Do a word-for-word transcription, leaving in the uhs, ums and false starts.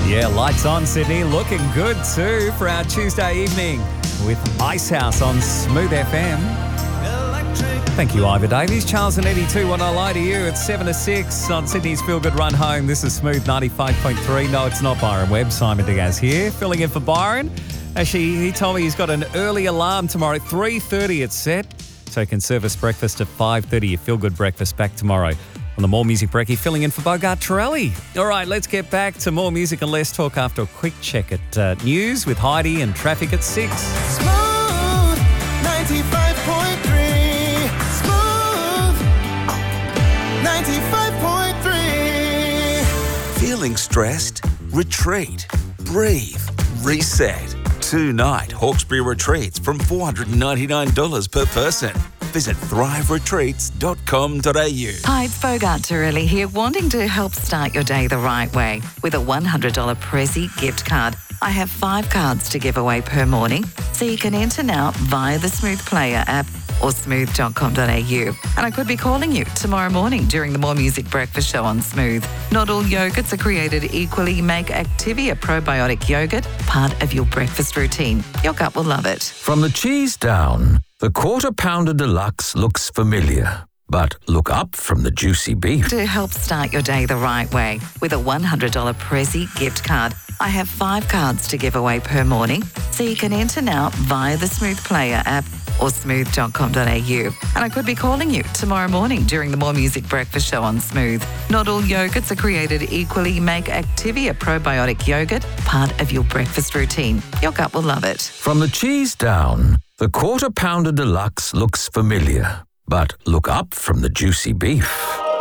Yeah, lights on Sydney, looking good too for our Tuesday evening with Icehouse on Smooth F M. Thank you, Ivor Davies. Charles and Eddie too, when I lie to you, it's seven to six on Sydney's Feel Good Run Home. This is Smooth ninety-five point three. No, it's not Byron Webb. Simon Diaz here, filling in for Byron. Actually, he told me he's got an early alarm tomorrow, three thirty it's set, so he can serve us breakfast at five thirty. Your Feel Good breakfast back tomorrow. On the More Music Brekkie, filling in for Bogart Torelli. All right, let's get back to more music and less talk after a quick check at uh, news with Heidi and traffic at six. Smooth ninety-five point three. Smooth ninety-five point three. Feeling stressed? Retreat. Breathe. Reset. Two-night Hawkesbury retreats from four hundred ninety-nine dollars per person. Visit thrive retreats dot com dot a u. Hi, it's Bogart Torelli here, wanting to help start your day the right way with a one hundred dollars Prezi gift card. I have five cards to give away per morning, so you can enter now via the Smooth Player app or smooth dot com dot a u. And I could be calling you tomorrow morning during the More Music Breakfast Show on Smooth. Not all yogurts are created equally. Make Activia probiotic yogurt part of your breakfast routine. Your gut will love it. From the cheese down, the Quarter Pounder Deluxe looks familiar. But look up from the juicy beef. To help start your day the right way with a one hundred dollars Prezi gift card. I have five cards to give away per morning, so you can enter now via the Smooth Player app or smooth dot com dot a u. And I could be calling you tomorrow morning during the More Music Breakfast Show on Smooth. Not all yogurts are created equally. Make Activia probiotic yogurt part of your breakfast routine. Your gut will love it. From the cheese down, the Quarter Pounder Deluxe looks familiar. But look up from the juicy beef.